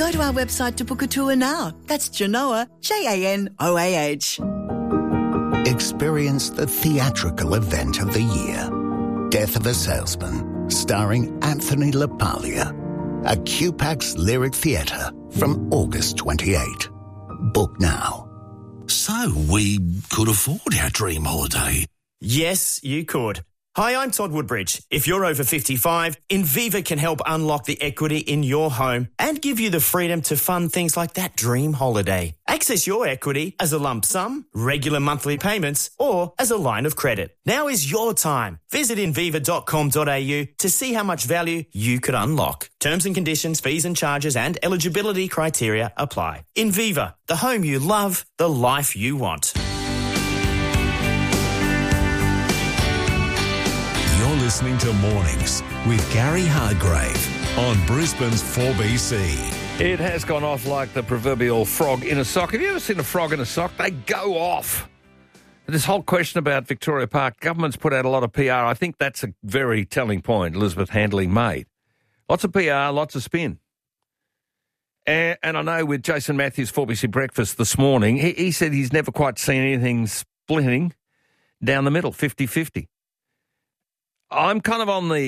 Go to our website to book a tour now. That's Janoah, Janoah. Experience the theatrical event of the year. Death of a Salesman, starring Anthony LaPaglia. At QPAX Lyric Theatre from August 28. Book now. So we could afford our dream holiday. Yes, you could. Hi, I'm Todd Woodbridge. If you're over 55, Inviva can help unlock the equity in your home and give you the freedom to fund things like that dream holiday. Access your equity as a lump sum, regular monthly payments, or as a line of credit. Now is your time. Visit inviva.com.au to see how much value you could unlock. Terms and conditions, fees and charges and eligibility criteria apply. Inviva, the home you love, the life you want. You're listening to Mornings with Gary Hargrave on Brisbane's 4BC. It has gone off like the proverbial frog in a sock. Have you ever seen a frog in a sock? They go off. This whole question about Victoria Park, government's put out a lot of PR. I think that's a very telling point Elizabeth Handley made. Lots of PR, lots of spin. And I know with Jason Matthews' 4BC Breakfast this morning, he said he's never quite seen anything splitting down the middle, 50-50. I'm kind of on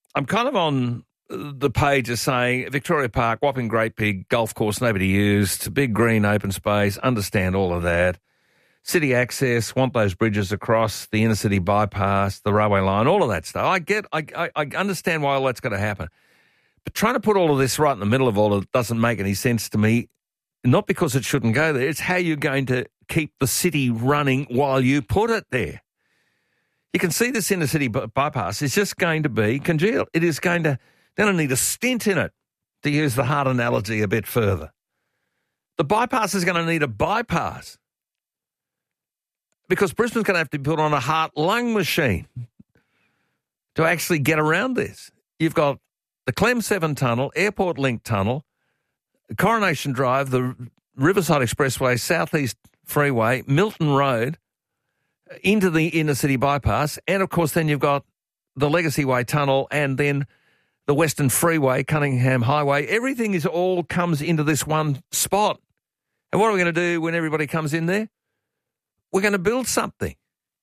the page of saying Victoria Park, whopping great big golf course nobody used, big green open space, understand all of that. City access, want those bridges across, the inner city bypass, the railway line, all of that stuff. I understand why all that's going to happen. But trying to put all of this right in the middle of all of it doesn't make any sense to me, not because it shouldn't go there. It's how you're going to keep the city running while you put it there. You can see this inner city bypass is just going to be congealed. It is going to need a stint in it, to use the hard analogy a bit further. The bypass is going to need a bypass because Brisbane's going to have to put on a heart-lung machine to actually get around this. You've got the Clem 7 Tunnel, Airport Link Tunnel, Coronation Drive, the Riverside Expressway, Southeast Freeway, Milton Road, into the inner city bypass, and of course then you've got the Legacy Way Tunnel and then the Western Freeway, Cunningham Highway. Everything all comes into this one spot. And what are we going to do when everybody comes in there? We're going to build something.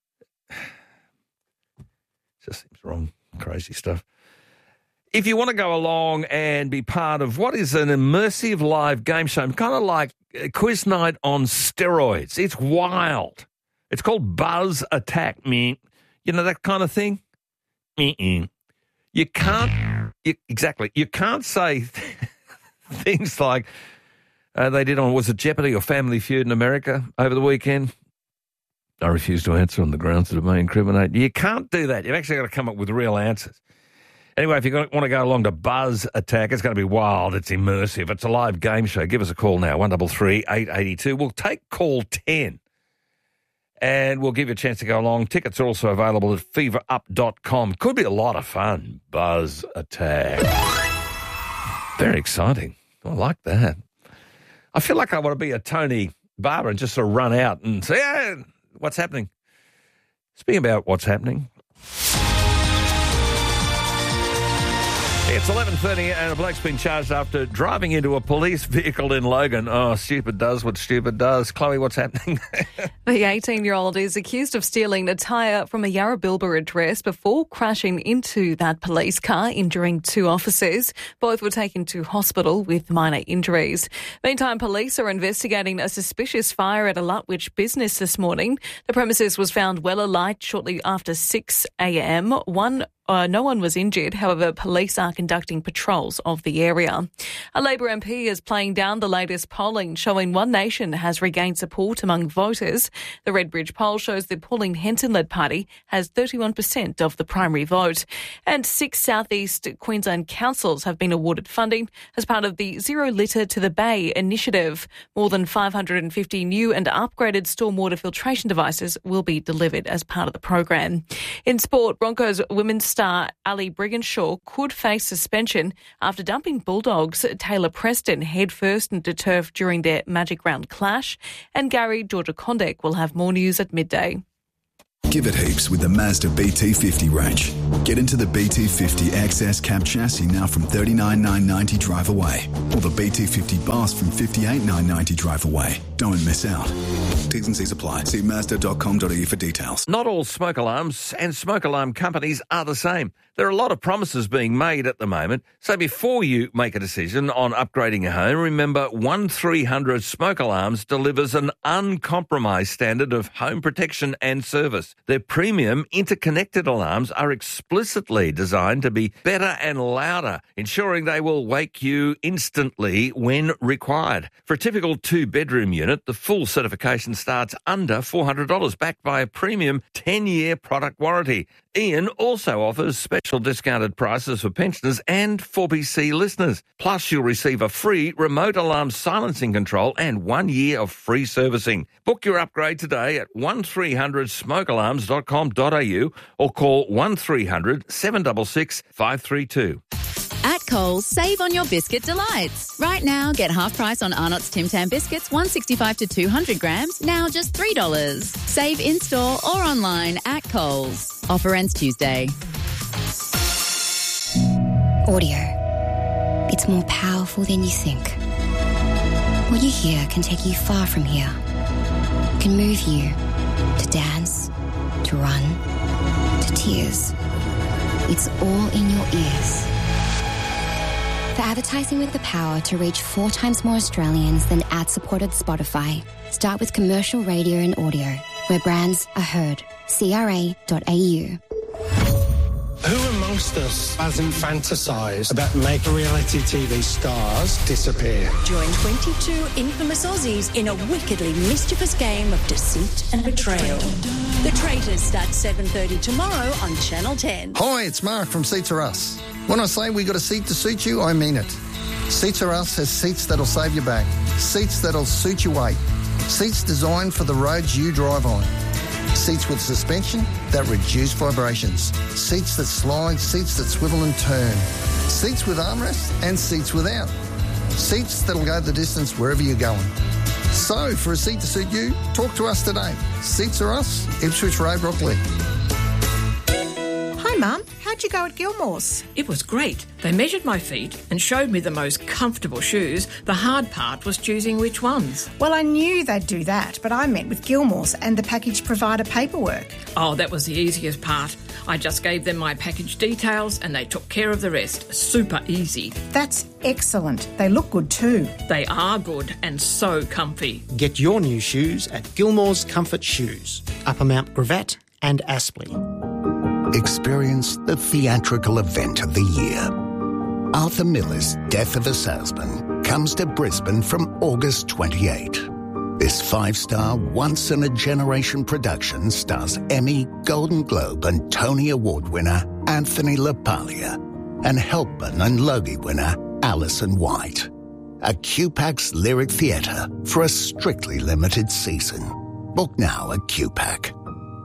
Just seems wrong. Crazy stuff. If you want to go along and be part of what is an immersive live game show, kind of like a quiz night on steroids. It's wild. It's called Buzz Attack, me. You know that kind of thing? You can't say things like they did on, was it Jeopardy or Family Feud in America over the weekend? I refuse to answer on the grounds that it may incriminate. You can't do that. You've actually got to come up with real answers. Anyway, if you want to go along to Buzz Attack, it's going to be wild. It's immersive. It's a live game show. Give us a call now, 133 882. We'll take call 10. And we'll give you a chance to go along. Tickets are also available at feverup.com. Could be a lot of fun. Buzz Attack. Very exciting. I like that. I feel like I want to be a Tony Barber and just sort of run out and say, yeah, what's happening? Speaking about what's happening. It's 11:30 and a bloke's been charged after driving into a police vehicle in Logan. Oh, stupid does what stupid does. Chloe, what's happening? The 18-year-old is accused of stealing a tyre from a Yarrabilba address before crashing into that police car, injuring 2 officers. Both were taken to hospital with minor injuries. Meantime, police are investigating a suspicious fire at a Lutwyche business this morning. The premises was found well alight shortly after 6 a.m. No one was injured. However, police are conducting patrols of the area. A Labor MP is playing down the latest polling showing One Nation has regained support among voters. The Redbridge poll shows the Pauline Henson-led party has 31% of the primary vote. And 6 Southeast Queensland councils have been awarded funding as part of the Zero Litter to the Bay initiative. More than 550 new and upgraded stormwater filtration devices will be delivered as part of the program. In sport, Broncos women's star Ali Brigginshaw could face suspension after dumping Bulldogs Taylor Preston headfirst into turf during their Magic Round clash. And Gary Georgia Condek will have more news at midday. Give it heaps with the Mazda BT50 range. Get into the BT50 XS cab chassis now from $39,990 drive away. Or the BT50 Boss from $58,990 drive away. Don't miss out. T's and C's apply. See Mazda.com.au for details. Not all smoke alarms and smoke alarm companies are the same. There are a lot of promises being made at the moment. So before you make a decision on upgrading your home, remember 1300 Smoke Alarms delivers an uncompromised standard of home protection and service. Their premium interconnected alarms are explicitly designed to be better and louder, ensuring they will wake you instantly when required. For a typical 2-bedroom unit, the full certification starts under $400, backed by a premium 10-year product warranty. Ian also offers special discounted prices for pensioners and 4BC listeners. Plus, you'll receive a free remote alarm silencing control and 1 year of free servicing. Book your upgrade today at 1300smokealarms.com.au or call 1300 766 532. At Coles, save on your biscuit delights. Right now, get half price on Arnott's Tim Tam biscuits, 165 to 200 grams, now just $3. Save in-store or online at Coles. Offer ends Tuesday. Audio. It's more powerful than you think. What you hear can take you far from here. It can move you to dance, to run, to tears. It's all in your ears. For advertising with the power to reach 4 times more Australians than ad-supported Spotify, start with commercial radio and audio, where brands are heard. CRA.au. Who amongst us hasn't fantasised about making reality TV stars disappear? Join 22 infamous Aussies in a wickedly mischievous game of deceit and betrayal. The Traitors starts 7:30 tomorrow on Channel 10. Hi, it's Mark from Seats Are Us. When I say we got a seat to suit you, I mean it. Seats Are Us has seats that'll save your back, seats that'll suit your weight, seats designed for the roads you drive on. Seats with suspension that reduce vibrations. Seats that slide, seats that swivel and turn. Seats with armrests and seats without. Seats that'll go the distance wherever you're going. So, for a seat to suit you, talk to us today. Seats Are Us, Ipswich Road, Rockley. Hi, Mum. How'd you go at Gilmore's? It was great. They measured my feet and showed me the most comfortable shoes. The hard part was choosing which ones. Well, I knew they'd do that, but I met with Gilmore's and the package provider paperwork. Oh, that was the easiest part. I just gave them my package details and they took care of the rest. Super easy. That's excellent. They look good too. They are good and so comfy. Get your new shoes at Gilmore's Comfort Shoes, Upper Mount Gravatt and Aspley. Experience the theatrical event of the year. Arthur Miller's Death of a Salesman comes to Brisbane from August 28. This 5-star, once-in-a-generation production stars Emmy, Golden Globe and Tony Award winner Anthony LaPaglia and Helpman and Logie winner Alison White. A QPAX Lyric Theatre for a strictly limited season. Book now at QPAC.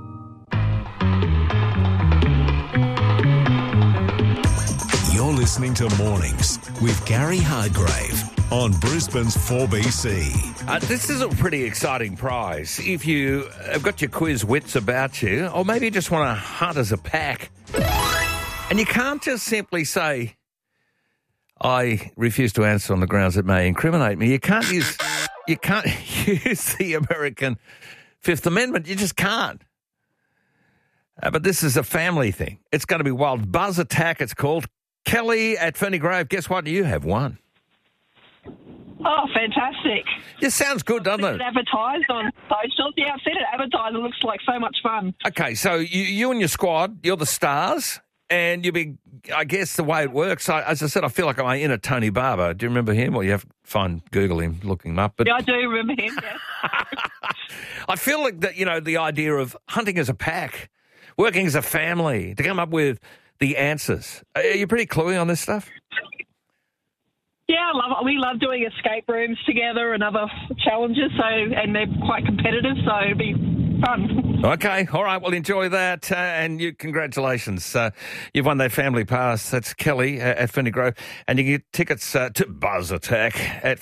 You're listening to Mornings with Gary Hargrave on Brisbane's 4BC. This is a pretty exciting prize. If you have got your quiz wits about you, or maybe you just want to hunt as a pack, and you can't just simply say, I refuse to answer on the grounds it may incriminate me. You can't use the American Fifth Amendment. You just can't. But this is a family thing. It's going to be wild. Buzz Attack, it's called. Kelly at Ferny Grove, guess what? You have won. Oh, fantastic. It sounds good, doesn't it? It's advertised on socials. Yeah, I've seen it advertised. It looks like so much fun. Okay, so you and your squad, you're the stars, and you'll be, I guess the way it works, as I said, I feel like I'm in a Tony Barber. Do you remember him? Or you have to Google him, look him up. But yeah, I do remember him, yes. I feel like that, the idea of hunting as a pack, working as a family, to come up with the answers. Are you pretty cluey on this stuff? Yeah, I love it. We love doing escape rooms together and other challenges, and they're quite competitive, so it'd be fun. Okay, all right, well, enjoy that, and congratulations. You've won that family pass. That's Kelly at Ferny Grove, and you can get tickets to Buzz Attack at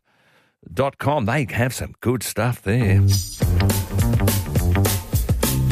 feverup.com. They have some good stuff there.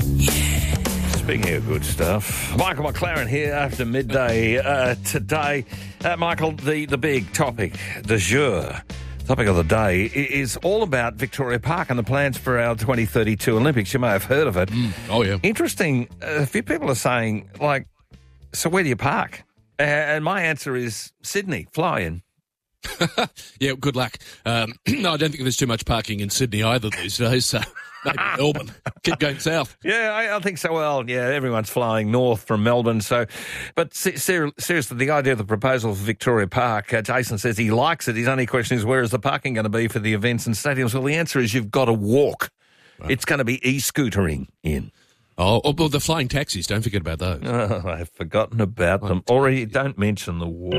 Speaking of good stuff, Michael McLaren here after midday today. Michael, the big topic du jour, topic of the day, is all about Victoria Park and the plans for our 2032 Olympics. You may have heard of it. Oh, yeah. Interesting. A few people are saying, like, so where do you park? And my answer is Sydney, fly in. Yeah, good luck. No, I don't think there's too much parking in Sydney either these days, so maybe Melbourne. Keep going south. Yeah, I think so. Well, yeah, everyone's flying north from Melbourne. So, but seriously, the idea of the proposal for Victoria Park, Jason says he likes it. His only question is, where is the parking going to be for the events and stadiums? Well, the answer is you've got to walk. Right. It's going to be e-scootering in. Oh, well, the flying taxis, don't forget about those. Oh, I've forgotten about them. Already, don't mention the war.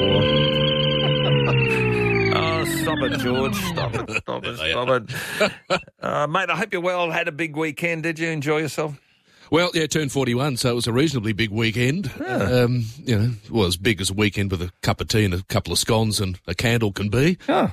Stop it, George. Stop it. Mate, I hope you're well. Had a big weekend. Did you enjoy yourself? Well, yeah, turned 41, so it was a reasonably big weekend. Yeah. Well, as big as a weekend with a cup of tea and a couple of scones and a candle can be. Oh.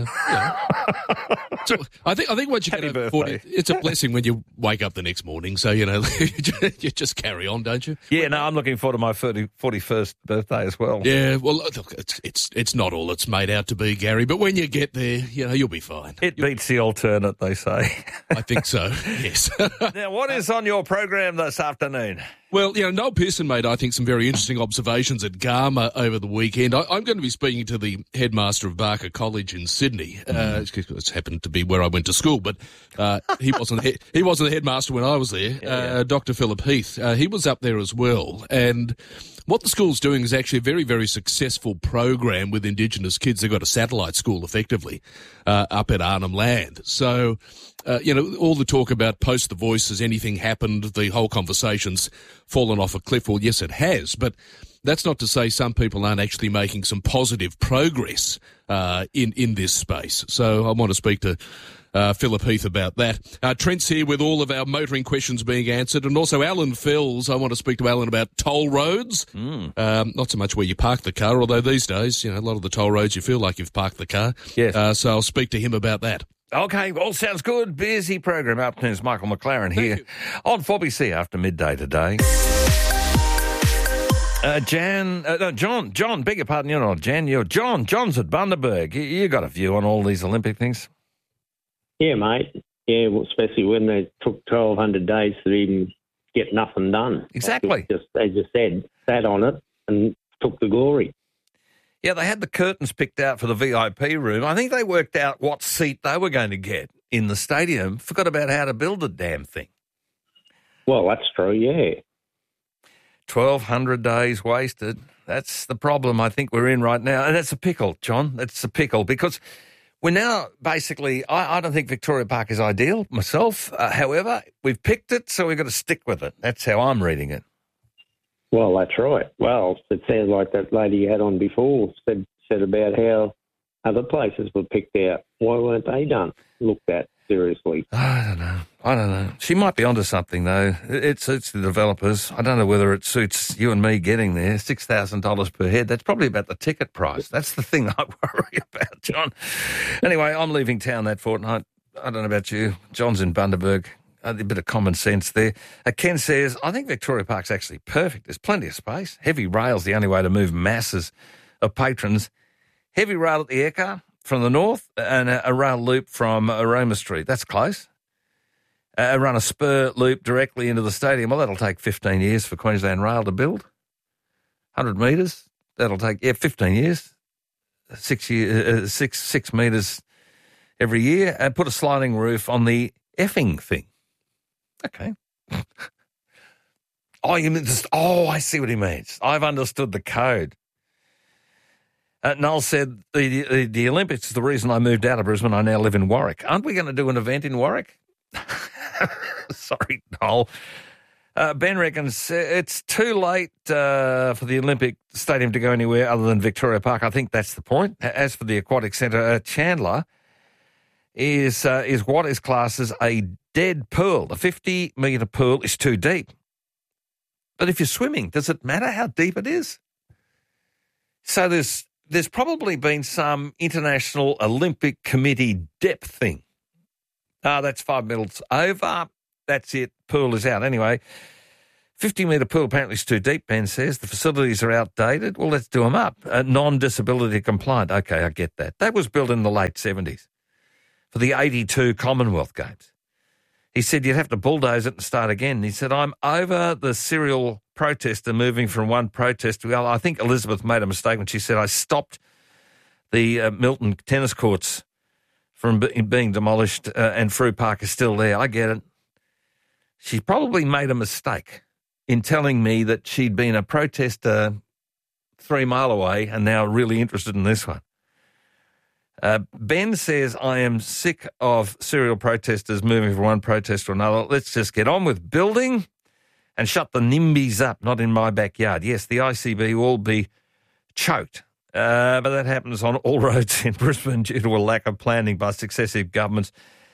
So I think once you get over 40, it's a blessing when you wake up the next morning. So, you just carry on, don't you? Yeah, no, I'm looking forward to my 41st birthday as well. Yeah, well, look, it's not all it's made out to be, Gary, but when you get there, you'll be fine. It beats the alternate, they say. I think so, yes. Now, what is on your program this afternoon? Well, Noel Pearson made, I think, some very interesting observations at Garma over the weekend. I'm going to be speaking to the headmaster of Barker College in Sydney. It's happened to be where I went to school, but he wasn't the headmaster when I was there. Dr. Philip Heath. He was up there as well. And what the school's doing is actually a very, very successful program with Indigenous kids. They've got a satellite school, effectively, up at Arnhem Land. So, all the talk about post the voice, has anything happened, the whole conversation's fallen off a cliff. Well, yes, it has, but that's not to say some people aren't actually making some positive progress in this space. So I want to speak to Philip Heath about that. Trent's here with all of our motoring questions being answered, and also Alan Fells. I want to speak to Alan about toll roads. Not so much where you park the car, although these days, a lot of the toll roads you feel like you've parked the car. Yes. So I'll speak to him about that. Okay, all sounds good. Busy program. Afternoon's Michael McLaren here on 4BC after midday today. John, beg your pardon, you're not Jan, you're John. John's at Bundaberg. You got a view on all these Olympic things? Yeah, mate. Yeah, well, especially when they took 1,200 days to even get nothing done. Exactly. They just sat on it and took the glory. Yeah, they had the curtains picked out for the VIP room. I think they worked out what seat they were going to get in the stadium. Forgot about how to build the damn thing. Well, that's true, yeah. 1,200 days wasted. That's the problem I think we're in right now. And that's a pickle, John. That's a pickle because we're now basically, I don't think Victoria Park is ideal myself. However, we've picked it, so we've got to stick with it. That's how I'm reading it. Well, that's right. Well, it sounds like that lady you had on before said about how other places were picked out. Why weren't they looked at seriously? I don't know. She might be onto something, though. It suits the developers. I don't know whether it suits you and me getting there. $6,000 per head. That's probably about the ticket price. That's the thing I worry about, John. Anyway, I'm leaving town that fortnight. I don't know about you. John's in Bundaberg. A bit of common sense there. Ken says, I think Victoria Park's actually perfect. There's plenty of space. Heavy rail's the only way to move masses of patrons. Heavy rail at the Ekka from the north and a rail loop from Aroma Street. That's close. Run a spur loop directly into the stadium. Well, that'll take 15 years for Queensland Rail to build. 100 metres. That'll take, 15 years. 6 metres every year. And put a sliding roof on the effing thing. Okay. I see what he means. I've understood the code. Noel said, the Olympics is the reason I moved out of Brisbane. I now live in Warwick. Aren't we going to do an event in Warwick? Sorry, Noel. Ben reckons it's too late for the Olympic Stadium to go anywhere other than Victoria Park. I think that's the point. As for the Aquatic Centre, Chandler is what is classed as a dead pool. The 50-metre pool is too deep. But if you're swimming, does it matter how deep it is? So there's probably been some International Olympic Committee depth thing. That's 5 minutes over. That's it. Pool is out. Anyway, 50-metre pool apparently is too deep, Ben says. The facilities are outdated. Well, let's do them up. Non-disability compliant. Okay, I get that. That was built in the late 70s for the 82 Commonwealth Games. He said you'd have to bulldoze it and start again. He said, I'm over the serial protester moving from one protest to the other. I think Elizabeth made a mistake when she said I stopped the Milton tennis courts from being demolished and Frew Park is still there. I get it. She probably made a mistake in telling me that she'd been a protester 3 mile away and now really interested in this one. Ben says, I am sick of serial protesters moving from one protest to another. Let's just get on with building and shut the NIMBYs up, not in my backyard. Yes, the ICB will be choked, but that happens on all roads in Brisbane due to a lack of planning by successive governments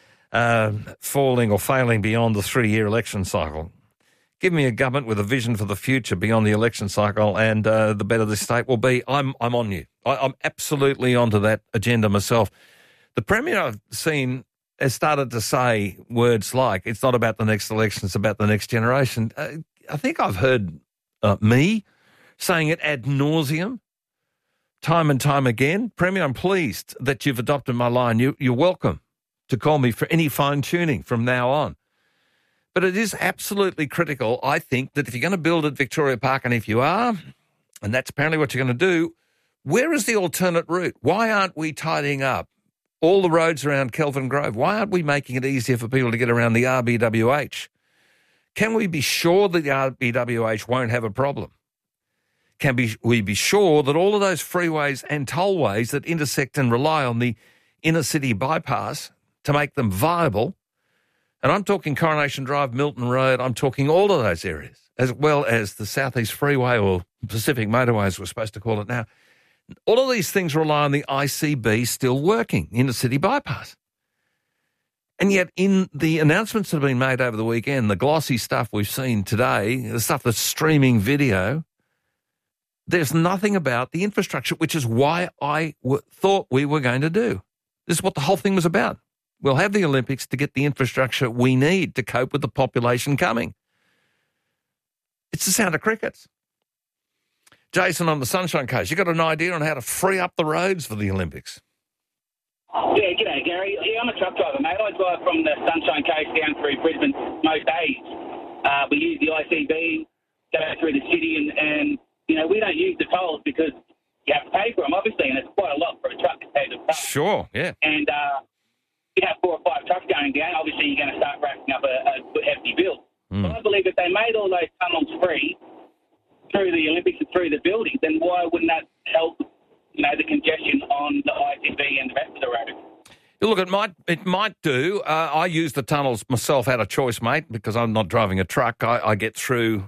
falling or failing beyond the 3-year election cycle. Give me a government with a vision for the future beyond the election cycle and the better this state will be. I'm on you. I'm absolutely onto that agenda myself. The Premier I've seen has started to say words like, it's not about the next election, it's about the next generation. I think I've heard me saying it ad nauseum, time and time again. Premier, I'm pleased that you've adopted my line. You're welcome to call me for any fine-tuning from now on. But it is absolutely critical, I think, that if you're going to build at Victoria Park, and if you are, and that's apparently what you're going to do, where is the alternate route? Why aren't we tidying up all the roads around Kelvin Grove? Why aren't we making it easier for people to get around the RBWH? Can we be sure that the RBWH won't have a problem? Can we be sure that all of those freeways and tollways that intersect and rely on the inner city bypass to make them viable, and I'm talking Coronation Drive, Milton Road, I'm talking all of those areas, as well as the Southeast Freeway or Pacific Motorway, as we're supposed to call it now. All of these things rely on the ICB still working, inner city bypass. And yet in the announcements that have been made over the weekend, the glossy stuff we've seen today, the stuff that's streaming video, there's nothing about the infrastructure, which is why I thought we were going to do. This is what the whole thing was about. We'll have the Olympics to get the infrastructure we need to cope with the population coming. It's the sound of crickets. Jason on the Sunshine Coast, you got an idea on how to free up the roads for the Olympics? Yeah, g'day, Gary. Yeah, I'm a truck driver, mate. I drive from the Sunshine Coast down through Brisbane most days. We use the ICB, go through the city, and you know, we don't use the tolls because you have to pay for them, obviously, and it's quite a lot for a truck compared to a car. Sure, yeah. And you have 4 or 5 trucks going down, obviously you're going to start racking up a hefty bill. But I believe if they made all those tunnels free through the Olympics and through the buildings, then why wouldn't that help, you know, the congestion on the ICB and the rest of the road? Look, it might do. I use the tunnels myself out of choice, mate, because I'm not driving a truck. I get through,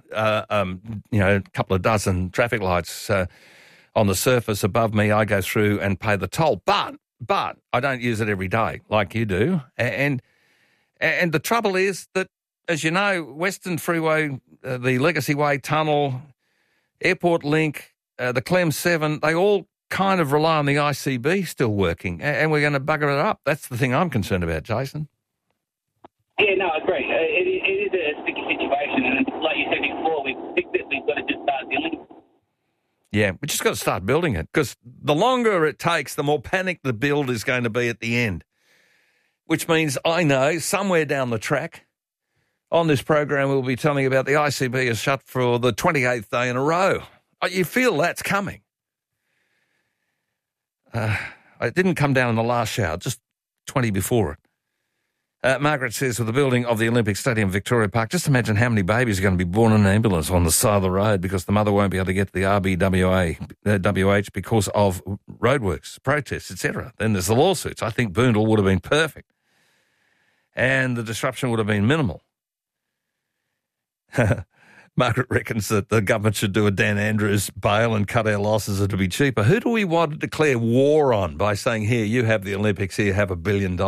a couple of dozen traffic lights on the surface above me. I go through and pay the toll, but I don't use it every day like you do. And the trouble is that, as you know, Western Freeway, the Legacy Way Tunnel, Airport Link, the Clem 7, they all kind of rely on the ICB still working, and we're going to bugger it up. That's the thing I'm concerned about, Jason. Yeah, no, I agree. It is a sticky situation, and like you said before, we've got to just start dealing with it. Yeah, we just got to start building it, because the longer it takes, the more panic the build is going to be at the end, which means I know somewhere down the track on this program we'll be telling you about the ICB is shut for the 28th day in a row. You feel that's coming. It didn't come down in the last shower, just 20 before it. Margaret says, with the building of the Olympic Stadium, Victoria Park, just imagine how many babies are going to be born in an ambulance on the side of the road because the mother won't be able to get to the RBWH because of roadworks, protests, etc. Then there's the lawsuits. I think Boondall would have been perfect and the disruption would have been minimal. Margaret reckons that the government should do a Dan Andrews bail and cut our losses to be cheaper. Who do we want to declare war on by saying, here, you have the Olympics, here, have $1 billion?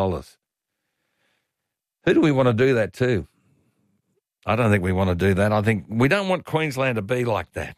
Who do we want to do that to? I don't think we want to do that. I think we don't want Queensland to be like that.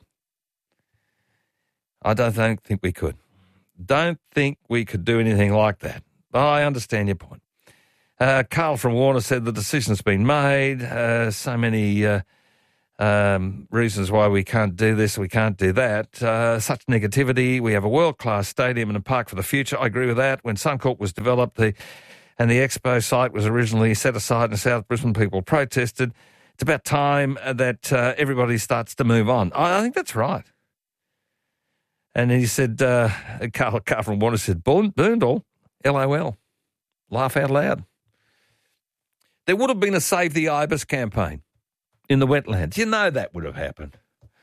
I don't think we could. Don't think we could do anything like that. I understand your point. Carl from Warner said the decision's been made. So many reasons why we can't do this, we can't do that. Such negativity. We have a world-class stadium and a park for the future. I agree with that. When Suncorp was developed, and the expo site was originally set aside in South Brisbane, people protested. It's about time that everybody starts to move on. I think that's right. And he said, Carl from Warner said, Burndall, LOL, laugh out loud. There would have been a Save the Ibis campaign in the wetlands. You know that would have happened.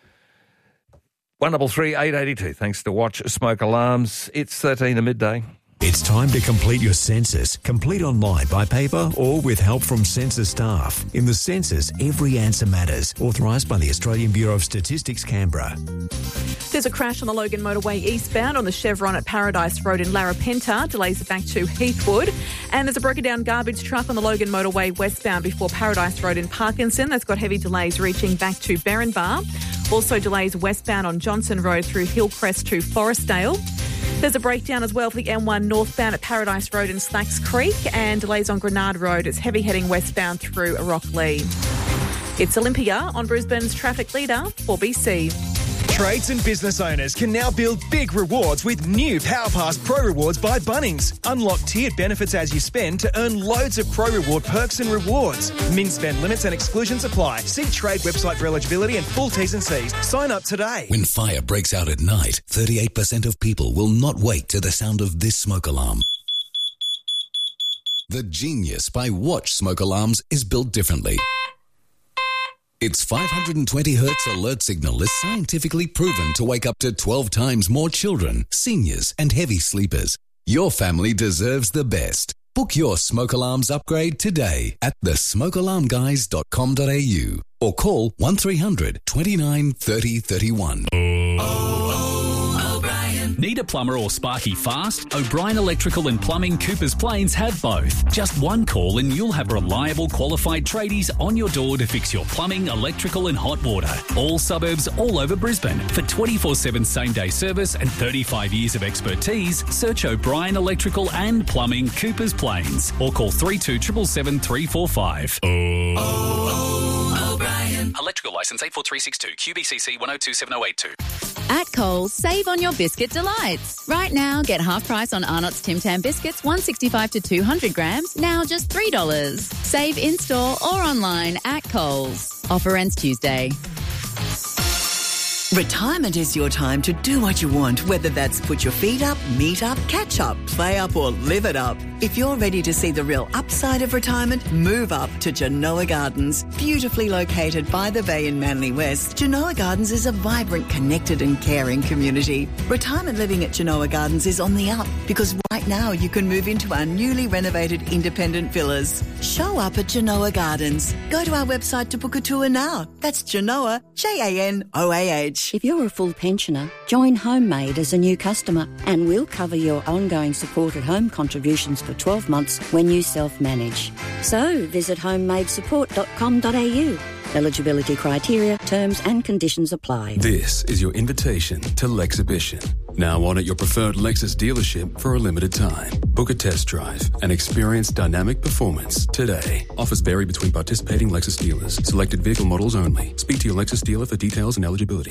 133 882. Thanks to Watch Smoke Alarms. It's 13 to midday. It's time to complete your census. Complete online, by paper, or with help from census staff. In the census, every answer matters. Authorised by the Australian Bureau of Statistics, Canberra. There's a crash on the Logan Motorway eastbound on the Chevron at Paradise Road in Larapenta. Delays back to Heathwood. And there's a broken down garbage truck on the Logan Motorway westbound before Paradise Road in Parkinson. That's got heavy delays reaching back to Berrinbar. Also delays westbound on Johnson Road through Hillcrest to Forestdale. There's a breakdown as well for the M1 northbound at Paradise Road in Slacks Creek, and delays on Grenard Road. It's heavy heading westbound through Rockley. It's Olympia on Brisbane's traffic leader, 4BC. Trades and business owners can now build big rewards with new PowerPass Pro Rewards by Bunnings. Unlock tiered benefits as you spend to earn loads of Pro Reward perks and rewards. Min spend limits and exclusions apply. See Trade website for eligibility and full T's and C's. Sign up today. When fire breaks out at night, 38% of people will not wake to the sound of this smoke alarm. The Genius by Watch Smoke Alarms is built differently. Its 520 Hz alert signal is scientifically proven to wake up to 12 times more children, seniors, and heavy sleepers. Your family deserves the best. Book your smoke alarms upgrade today at thesmokealarmguys.com.au or call 1300 29 30 31. Need a plumber or sparky fast? O'Brien Electrical and Plumbing Coopers Plains have both. Just one call and you'll have reliable, qualified tradies on your door to fix your plumbing, electrical and hot water. All suburbs all over Brisbane. For 24/7 same-day service and 35 years of expertise, search O'Brien Electrical and Plumbing Coopers Plains or call 3277 345. O'Brien. Electrical licence 84362 QBCC 1027082. At Coles, save on your biscuit delights. Right now, get half price on Arnott's Tim Tam biscuits, 165 to 200 grams, now just $3. Save in-store or online at Coles. Offer ends Tuesday. Retirement is your time to do what you want, whether that's put your feet up, meet up, catch up, play up or live it up. If you're ready to see the real upside of retirement, move up to Genoa Gardens. Beautifully located by the bay in Manly West, Genoa Gardens is a vibrant, connected and caring community. Retirement living at Genoa Gardens is on the up because right now you can move into our newly renovated independent villas. Show up at Genoa Gardens. Go to our website to book a tour now. That's Genoa, Janoah. If you're a full pensioner, join Homemade as a new customer and we'll cover your ongoing supported home contributions for 12 months when you self-manage. So visit homemadesupport.com.au. Eligibility criteria, terms and conditions apply. This is your invitation to Lexhibition. Now on at your preferred Lexus dealership for a limited time. Book a test drive and experience dynamic performance today. Offers vary between participating Lexus dealers. Selected vehicle models only. Speak to your Lexus dealer for details and eligibility.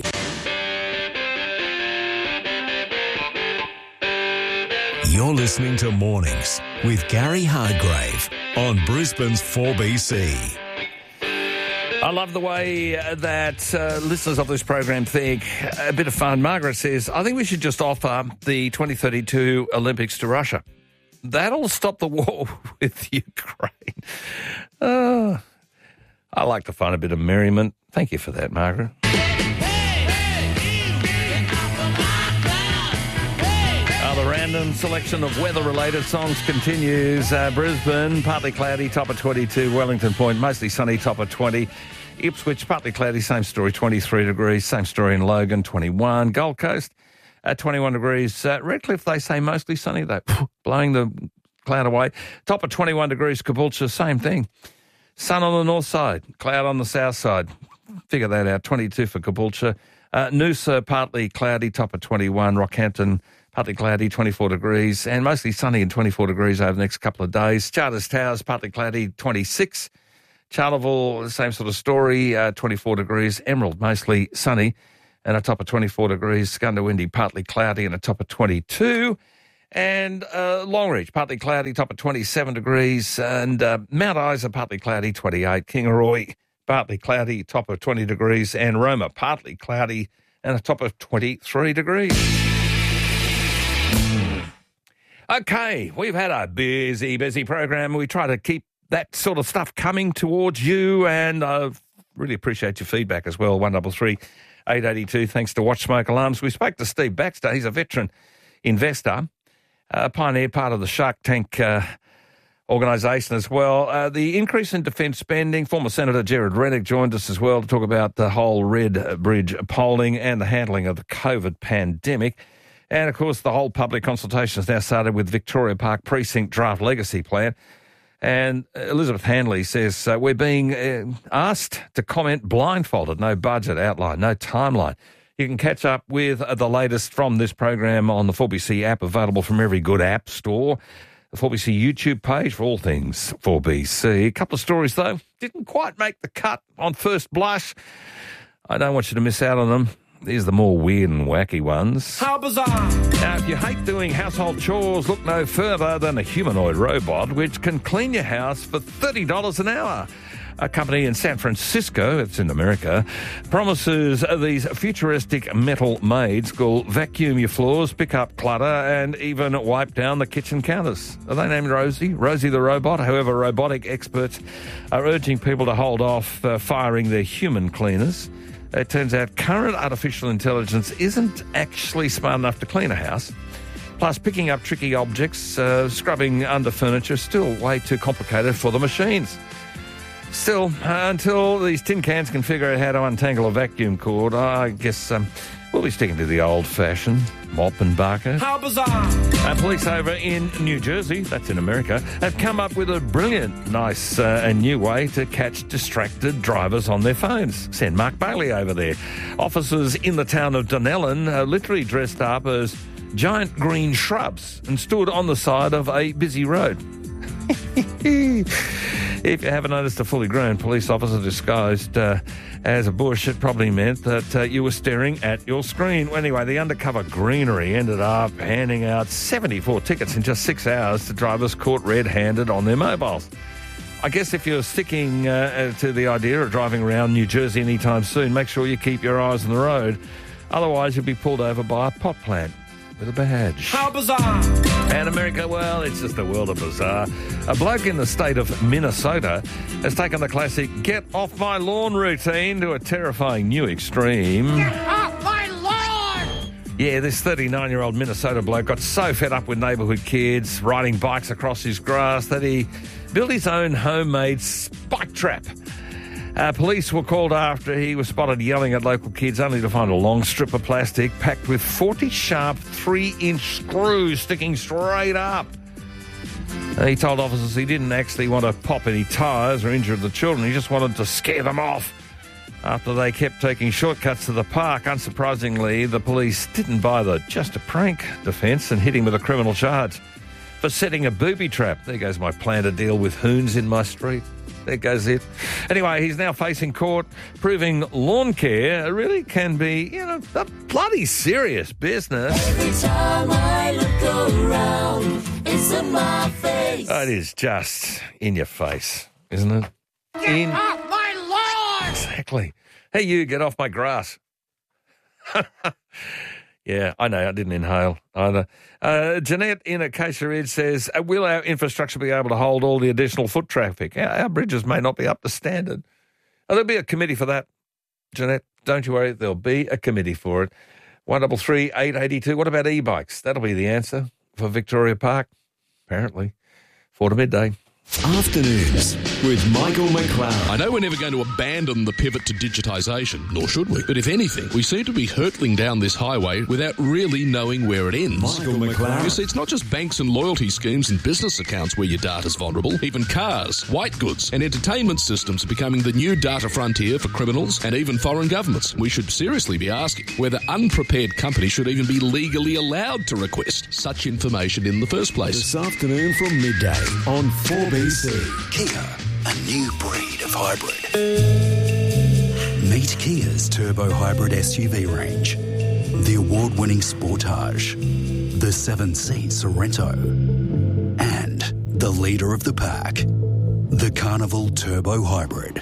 You're listening to Mornings with Gary Hargrave on Brisbane's 4BC. I love the way that listeners of this program think. A bit of fun. Margaret says, I think we should just offer the 2032 Olympics to Russia. That'll stop the war with Ukraine. I like to find a bit of merriment. Thank you for that, Margaret. The random selection of weather-related songs continues. Brisbane, partly cloudy, top of 22. Wellington Point, mostly sunny, top of 20. Ipswich, partly cloudy, same story, 23 degrees. Same story in Logan, 21. Gold Coast, 21 degrees. Redcliffe, they say mostly sunny, though, blowing the cloud away. Top of 21 degrees. Caboolture, same thing. Sun on the north side, cloud on the south side. Figure that out, 22 for Caboolture. Noosa, partly cloudy, top of 21. Rockhampton, partly cloudy, 24 degrees, and mostly sunny and 24 degrees over the next couple of days. Charters Towers, partly cloudy, 26. Charleville, same sort of story, 24 degrees. Emerald, mostly sunny and a top of 24 degrees. Skunda, windy, partly cloudy and a top of 22. And Longreach, partly cloudy, top of 27 degrees. And Mount Isa, partly cloudy, 28. Kingaroy, partly cloudy, top of 20 degrees. And Roma, partly cloudy and a top of 23 degrees. Okay, we've had a busy program. We try to keep that sort of stuff coming towards you, and I really appreciate your feedback as well. 133 882. Thanks to Watch Smoke Alarms. We spoke to Steve Baxter. He's a veteran investor, pioneer, part of the Shark Tank organisation as well. The increase in defence spending, former Senator Gerard Rennick joined us as well to talk about the whole Red Bridge polling and the handling of the COVID pandemic. And, of course, the whole public consultation has now started with Victoria Park Precinct draft legacy plan. And Elizabeth Hanley says, we're being asked to comment blindfolded, no budget outline, no timeline. You can catch up with the latest from this program on the 4BC app, available from every good app store. The 4BC YouTube page for all things 4BC. A couple of stories, though, didn't quite make the cut on first blush. I don't want you to miss out on them. These are the more weird and wacky ones. How bizarre! Now, if you hate doing household chores, look no further than a humanoid robot which can clean your house for $30 an hour. A company in San Francisco, it's in America, promises these futuristic metal maids will vacuum your floors, pick up clutter, and even wipe down the kitchen counters. Are they named Rosie? Rosie the robot? However, robotic experts are urging people to hold off firing their human cleaners. It turns out current artificial intelligence isn't actually smart enough to clean a house. Plus, picking up tricky objects, scrubbing under furniture is still way too complicated for the machines. Still, until these tin cans can figure out how to untangle a vacuum cord, I guess we'll be sticking to the old-fashioned mop and bucket. How bizarre! Police over in New Jersey, that's in America, have come up with a brilliant, nice and new way to catch distracted drivers on their phones. Send Mark Bailey over there. Officers in the town of Dunellen literally dressed up as giant green shrubs and stood on the side of a busy road. If you haven't noticed, a fully grown police officer disguised as a bush, it probably meant that you were staring at your screen. Well, anyway, the undercover greenery ended up handing out 74 tickets in just 6 hours to drivers caught red-handed on their mobiles. I guess if you're sticking to the idea of driving around New Jersey anytime soon, make sure you keep your eyes on the road. Otherwise, you'll be pulled over by a pot plant with a badge. How bizarre! And America, well, it's just a world of bizarre. A bloke in the state of Minnesota has taken the classic get off my lawn routine to a terrifying new extreme. Get off my lawn! Yeah, this 39-year-old Minnesota bloke got so fed up with neighbourhood kids riding bikes across his grass that he built his own homemade spike trap. Police were called after he was spotted yelling at local kids, only to find a long strip of plastic packed with 40 sharp 3-inch screws sticking straight up. He told officers he didn't actually want to pop any tyres or injure the children. He just wanted to scare them off. After they kept taking shortcuts to the park, unsurprisingly, the police didn't buy the just a prank defence and hit him with a criminal charge for setting a booby trap. There goes my plan to deal with hoons in my street. There goes it. Anyway, he's now facing court, proving lawn care really can be, a bloody serious business. Every time I look around, it's in my face. It is just in your face, isn't it? Get off my lawn! Exactly. Hey, you, get off my grass. Yeah, I know, I didn't inhale either. Jeanette in Acacia Ridge says, will our infrastructure be able to hold all the additional foot traffic? Our bridges may not be up to standard. There'll be a committee for that, Jeanette. Don't you worry, there'll be a committee for it. 133 882. What about e-bikes? That'll be the answer for Victoria Park, apparently. 4 to midday. Afternoons with Michael McLeod. I know we're never going to abandon the pivot to digitisation, nor should we. But if anything, we seem to be hurtling down this highway without really knowing where it ends. Michael McLeod. You see, it's not just banks and loyalty schemes and business accounts where your data's vulnerable. Even cars, white goods and entertainment systems are becoming the new data frontier for criminals and even foreign governments. We should seriously be asking whether unprepared companies should even be legally allowed to request such information in the first place. This afternoon from midday on 4BC. Kia, a new breed of hybrid. Meet Kia's Turbo Hybrid SUV range. The award-winning Sportage, the 7-seat Sorento, and the leader of the pack, the Carnival Turbo Hybrid.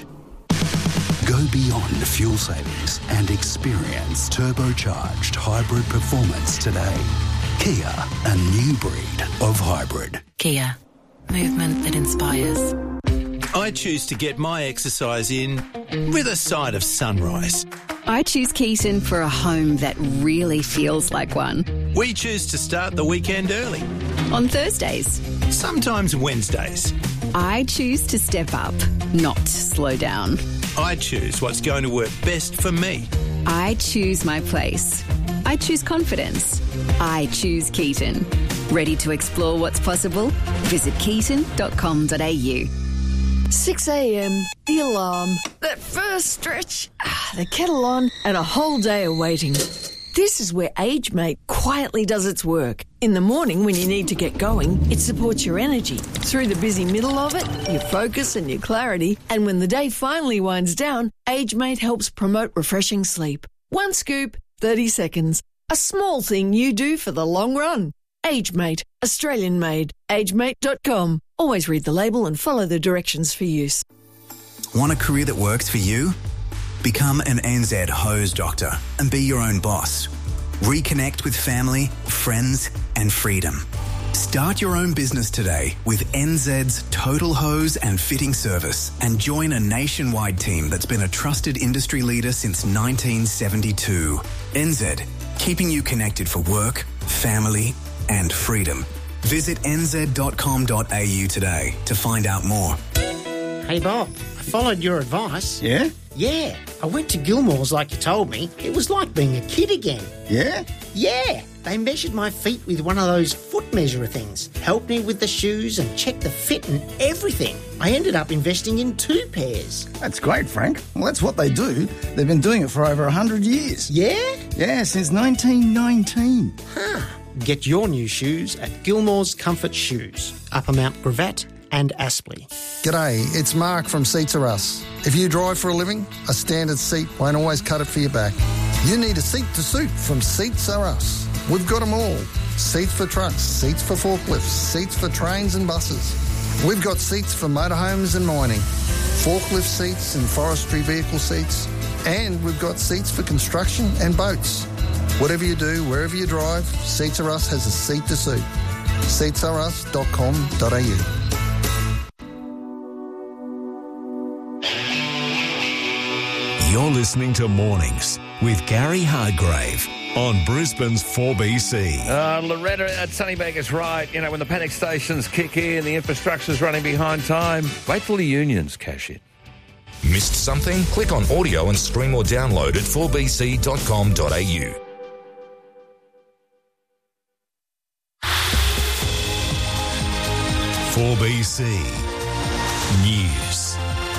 Go beyond fuel savings and experience turbocharged hybrid performance today. Kia, a new breed of hybrid. Kia, movement that inspires. I choose to get my exercise in with a side of sunrise. I choose Keaton for a home that really feels like one. We choose to start the weekend early. On Thursdays. Sometimes Wednesdays. I choose to step up, not slow down. I choose what's going to work best for me. I choose my place. I choose confidence. I choose Keaton. Ready to explore what's possible? Visit keaton.com.au. 6 a.m, the alarm, that first stretch, the kettle on, and a whole day of waiting. This is where AgeMate quietly does its work. In the morning when you need to get going, it supports your energy. Through the busy middle of it, your focus and your clarity. And when the day finally winds down, AgeMate helps promote refreshing sleep. One scoop, 30 seconds. A small thing you do for the long run. AgeMate, Australian made. AgeMate.com. Always read the label and follow the directions for use. Want a career that works for you? Become an NZ hose doctor and be your own boss. Reconnect with family, friends, and freedom. Start your own business today with NZ's Total Hose and Fitting Service and join a nationwide team that's been a trusted industry leader since 1972. NZ, keeping you connected for work, family, and freedom. Visit nz.com.au today to find out more. Hey Bob, I followed your advice. Yeah? Yeah, I went to Gilmore's like you told me. It was like being a kid again. Yeah? Yeah, they measured my feet with one of those foot measurer things, helped me with the shoes and checked the fit and everything. I ended up investing in 2 pairs. That's great, Frank. Well, that's what they do. They've been doing it for over 100 years. Yeah? Yeah, since 1919. Huh. Get your new shoes at Gilmore's Comfort Shoes, Upper Mount Gravatt and Aspley. G'day, it's Mark from Seats Are Us. If you drive for a living, a standard seat won't always cut it for your back. You need a seat to suit from Seats Are Us. We've got them all. Seats for trucks, seats for forklifts, seats for trains and buses. We've got seats for motorhomes and mining, forklift seats and forestry vehicle seats, and we've got seats for construction and boats. Whatever you do, wherever you drive, Seats Are Us has a seat to suit. seatsareus.com.au. You're listening to Mornings with Gary Hargrave on Brisbane's 4BC. Loretta at Sunnybank is right. You know, when the panic stations kick in, the infrastructure's running behind time, wait till the unions cash in. Missed something? Click on audio and stream or download at 4bc.com.au. .4BC News.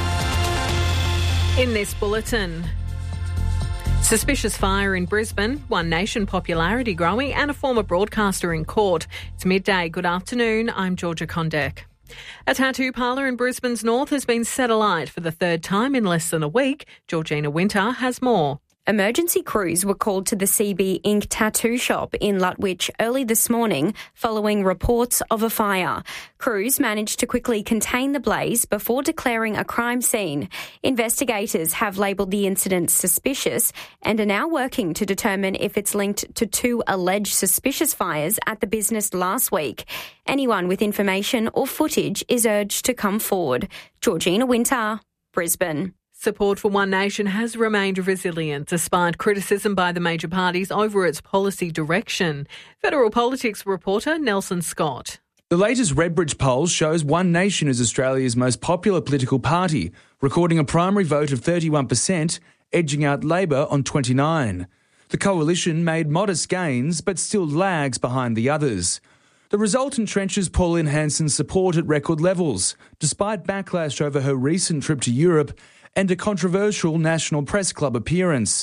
In this bulletin, suspicious fire in Brisbane, One Nation popularity growing, and a former broadcaster in court. It's midday. Good afternoon. I'm Georgia Condek. A tattoo parlour in Brisbane's north has been set alight for the 3rd time in less than a week. Georgina Winter has more. Emergency crews were called to the CB Ink tattoo shop in Lutwyche early this morning following reports of a fire. Crews managed to quickly contain the blaze before declaring a crime scene. Investigators have labelled the incident suspicious and are now working to determine if it's linked to 2 alleged suspicious fires at the business last week. Anyone with information or footage is urged to come forward. Georgina Winter, Brisbane. Support for One Nation has remained resilient despite criticism by the major parties over its policy direction. Federal politics reporter Nelson Scott. The latest Redbridge poll shows One Nation is Australia's most popular political party, recording a primary vote of 31%, edging out Labor on 29%. The coalition made modest gains but still lags behind the others. The result entrenches Pauline Hanson's support at record levels, despite backlash over her recent trip to Europe and a controversial National Press Club appearance.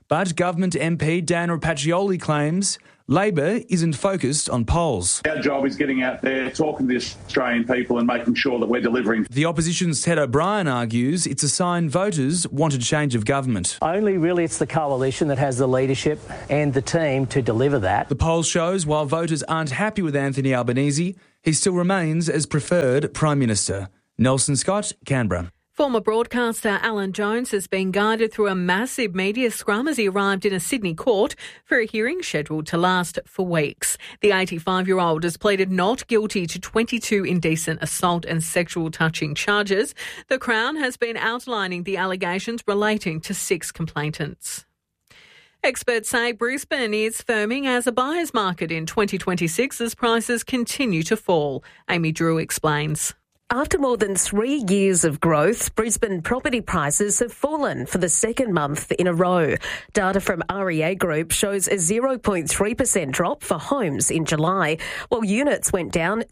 But government MP Dan Rapaccioli claims Labor isn't focused on polls. Our job is getting out there, talking to the Australian people and making sure that we're delivering. The opposition's Ted O'Brien argues it's a sign voters want a change of government. Only really it's the coalition that has the leadership and the team to deliver that. The poll shows while voters aren't happy with Anthony Albanese, he still remains as preferred Prime Minister. Nelson Scott, Canberra. Former broadcaster Alan Jones has been guided through a massive media scrum as he arrived in a Sydney court for a hearing scheduled to last for weeks. The 85-year-old has pleaded not guilty to 22 indecent assault and sexual touching charges. The Crown has been outlining the allegations relating to 6 complainants. Experts say Brisbane is firming as a buyer's market in 2026 as prices continue to fall. Amy Drew explains. After more than 3 years of growth, Brisbane property prices have fallen for the second month in a row. Data from REA Group shows a 0.3% drop for homes in July, while units went down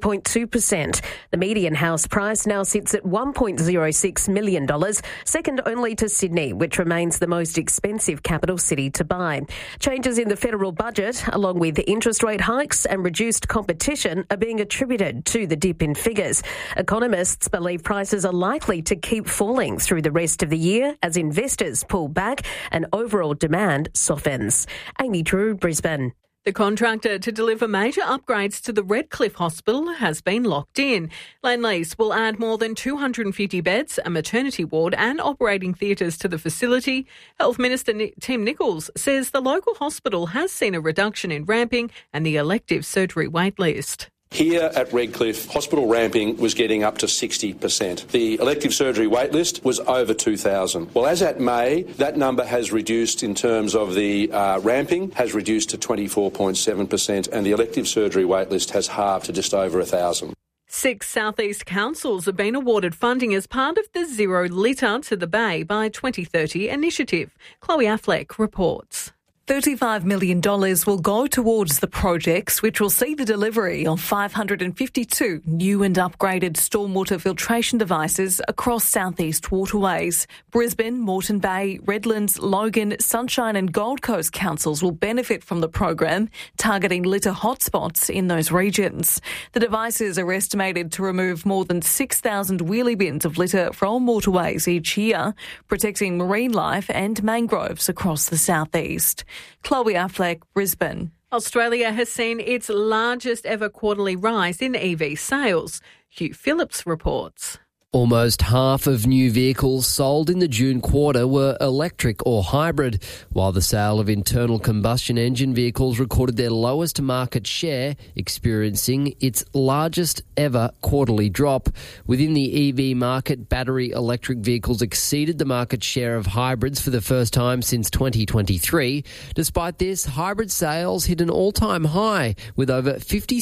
0.2%. The median house price now sits at $1.06 million, second only to Sydney, which remains the most expensive capital city to buy. Changes in the federal budget, along with interest rate hikes and reduced competition, are being attributed to the dip in figures. Economists believe prices are likely to keep falling through the rest of the year as investors pull back and overall demand softens. Amy Drew, Brisbane. The contractor to deliver major upgrades to the Redcliffe Hospital has been locked in. Lendlease will add more than 250 beds, a maternity ward and operating theatres to the facility. Health Minister Tim Nicholls says the local hospital has seen a reduction in ramping and the elective surgery waitlist. Here at Redcliffe, hospital ramping was getting up to 60%. The elective surgery waitlist was over 2,000. Well, as at May, that number has reduced in terms of the ramping, has reduced to 24.7%, and the elective surgery waitlist has halved to just over 1,000. 6 southeast councils have been awarded funding as part of the Zero Litter to the Bay by 2030 initiative. Chloe Affleck reports. $35 million will go towards the projects, which will see the delivery of 552 new and upgraded stormwater filtration devices across southeast waterways. Brisbane, Moreton Bay, Redlands, Logan, Sunshine and Gold Coast councils will benefit from the program, targeting litter hotspots in those regions. The devices are estimated to remove more than 6,000 wheelie bins of litter from waterways each year, protecting marine life and mangroves across the southeast. Chloe Affleck, Brisbane. Australia has seen its largest ever quarterly rise in EV sales. Hugh Phillips reports. Almost half of new vehicles sold in the June quarter were electric or hybrid, while the sale of internal combustion engine vehicles recorded their lowest market share, experiencing its largest ever quarterly drop. Within the EV market, battery electric vehicles exceeded the market share of hybrids for the first time since 2023. Despite this, hybrid sales hit an all-time high, with over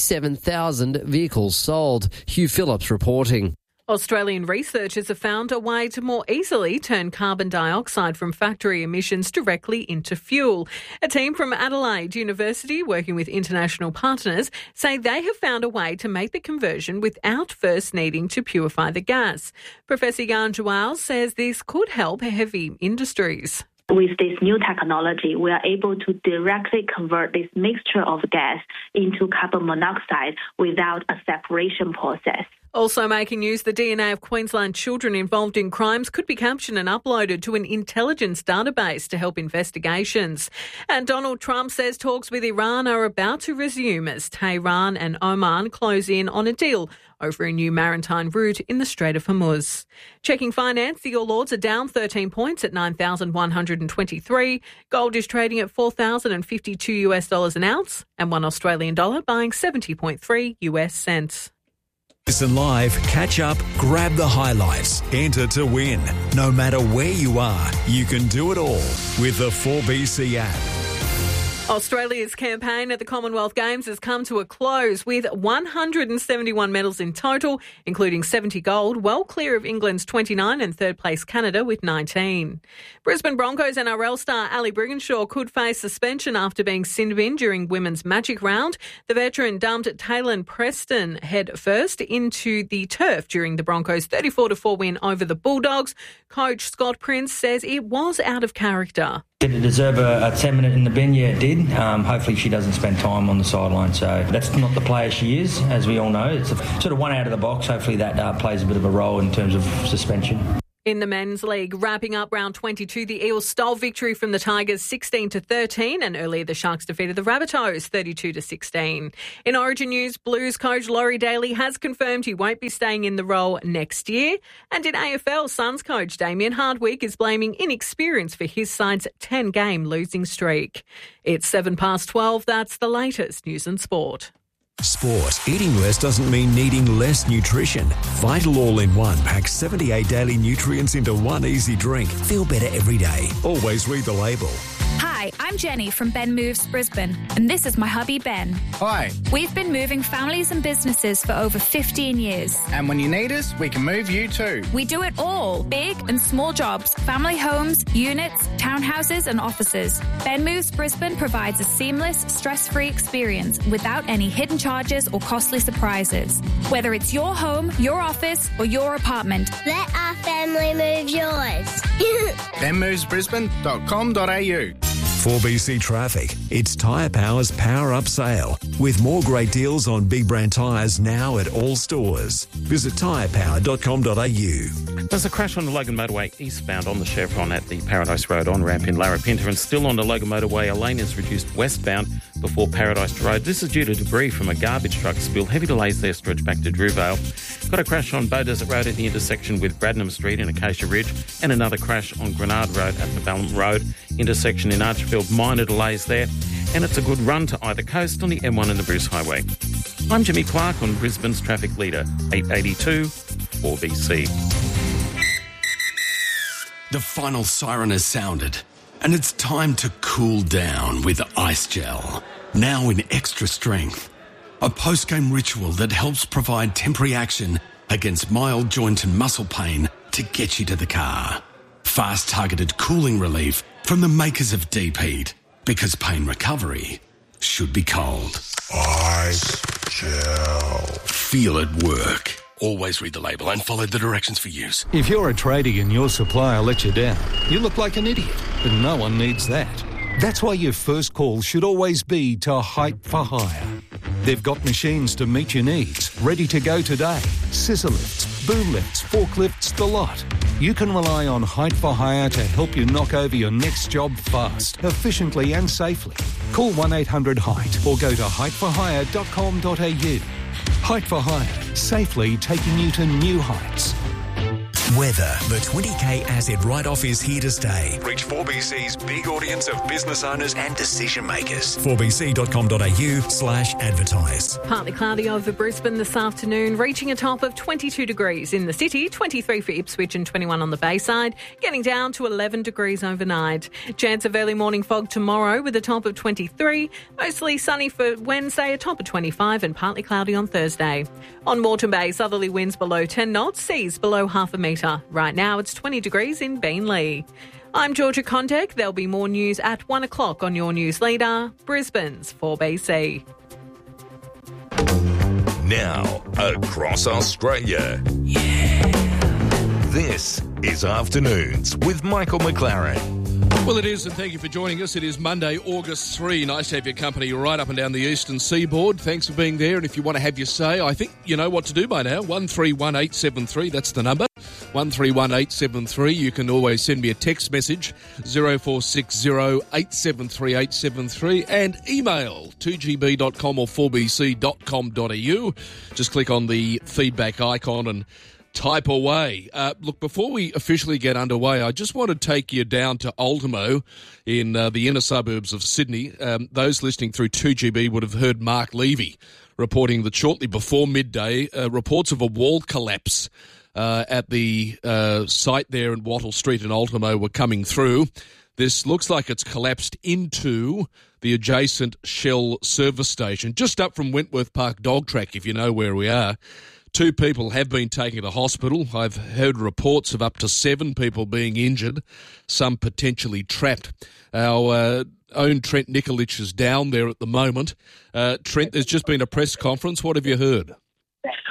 57,000 vehicles sold. Hugh Phillips reporting. Australian researchers have found a way to more easily turn carbon dioxide from factory emissions directly into fuel. A team from Adelaide University, working with international partners, say they have found a way to make the conversion without first needing to purify the gas. Professor Jan Joao says this could help heavy industries. With this new technology, we are able to directly convert this mixture of gas into carbon monoxide without a separation process. Also making news, the DNA of Queensland children involved in crimes could be captured and uploaded to an intelligence database to help investigations. And Donald Trump says talks with Iran are about to resume as Tehran and Oman close in on a deal over a new maritime route in the Strait of Hormuz. Checking finance, the All Ords are down 13 points at 9,123. Gold is trading at $4,052 an ounce, and $1 Australian dollar buying 70.3 US cents. Listen live, catch up, grab the highlights, enter to win. No matter where you are, you can do it all with the 4BC app. Australia's campaign at the Commonwealth Games has come to a close with 171 medals in total, including 70 gold, well clear of England's 29 and third place Canada with 19. Brisbane Broncos NRL star Ali Brigginshaw could face suspension after being sin-binned during women's Magic Round. The veteran dumped Taylor Preston head first into the turf during the Broncos' 34-4 win over the Bulldogs. Coach Scott Prince says it was out of character. Did it deserve a 10-minute in the bin? Yeah, it did. Hopefully she doesn't spend time on the sideline. So that's not the player she is, as we all know. It's a sort of one out of the box. Hopefully that plays a bit of a role in terms of suspension. In the men's league, wrapping up round 22, the Eels stole victory from the Tigers 16-13, and earlier the Sharks defeated the Rabbitohs 32-16. In Origin news, Blues coach Laurie Daly has confirmed he won't be staying in the role next year. And in AFL, Suns coach Damien Hardwick is blaming inexperience for his side's 10-game losing streak. It's 12:07. That's the latest news and sport. Sport. Eating less doesn't mean needing less nutrition. Vital All-in-One packs 78 daily nutrients into one easy drink. Feel better every day. Always read the label. Hi, I'm Jenny from Ben Moves Brisbane, and this is my hubby Ben. Hi. We've been moving families and businesses for over 15 years. And when you need us, we can move you too. We do it all. Big and small jobs, family homes, units, townhouses and offices. Ben Moves Brisbane provides a seamless, stress-free experience without any hidden charges or costly surprises. Whether it's your home, your office or your apartment. Let our family move yours. benmovesbrisbane.com.au. 4BC Traffic. It's Tyre Power's Power Up Sale, with more great deals on big brand tyres now at all stores. Visit tyrepower.com.au. There's a crash on the Logan Motorway eastbound on the Chevron at the Paradise Road on-ramp in Larapinta, and still on the Logan Motorway, a lane is reduced westbound before Paradise Road. This is due to debris from a garbage truck spill. Heavy delays there stretch back to Drewvale. Got a crash on Bow Desert Road at the intersection with Bradnam Street in Acacia Ridge, and another crash on Grenard Road at the Ballam Road intersection in Archfield. Minor delays there, and it's a good run to either coast on the M1 and the Bruce Highway. I'm Jimmy Clark on Brisbane's Traffic Leader, 882 4BC. The final siren has sounded, and it's time to cool down with Ice Gel, now in extra strength. A post-game ritual that helps provide temporary action against mild joint and muscle pain to get you to the car. Fast targeted cooling relief from the makers of Deep Heat, because pain recovery should be cold. Ice Gel. Feel it work. Always read the label and follow the directions for use. If you're a tradie and your supplier lets you down, you look like an idiot, but no one needs that. That's why your first call should always be to Height for Hire. They've got machines to meet your needs, ready to go today. Scissor lifts, boom lifts, forklifts, the lot. You can rely on Height for Hire to help you knock over your next job fast, efficiently and safely. Call 1-800-HEIGHT or go to heightforhire.com.au. Height for Hire, safely taking you to new heights. Weather. The 20K asset write-off is here to stay. Reach 4BC's big audience of business owners and decision makers. 4bc.com.au/advertise. Partly cloudy over Brisbane this afternoon, reaching a top of 22 degrees in the city, 23 for Ipswich and 21 on the Bayside, getting down to 11 degrees overnight. Chance of early morning fog tomorrow with a top of 23, mostly sunny for Wednesday, a top of 25 and partly cloudy on Thursday. On Moreton Bay, southerly winds below 10 knots, seas below half a metre. Right now it's 20 degrees in Beenleigh. I'm Georgia Condek. There'll be more news at 1 o'clock on your news leader, Brisbane's 4BC. Now, across Australia. Yeah. This is Afternoons with Michael McLaren. Well, it is, and thank you for joining us. It is Monday, August 3. Nice to have your company right up and down the eastern seaboard. Thanks for being there, and if you want to have your say, I think you know what to do by now. 131873, that's the number. 131873. You can always send me a text message, 0460 873 873, and email 2gb.com or 4bc.com.au. Just click on the feedback icon and type away. Look, before we officially get underway, I just want to take you down to Ultimo in the inner suburbs of Sydney. Those listening through 2GB would have heard Mark Levy reporting that shortly before midday, reports of a wall collapse at the site there in Wattle Street in Ultimo were coming through. This looks like it's collapsed into the adjacent Shell service station, just up from Wentworth Park Dog Track, if you know where we are. 2 people have been taken to hospital. I've heard reports of up to 7 people being injured, some potentially trapped. Our own Trent Nikolic is down there at the moment. Trent, there's just been a press conference. What have you heard?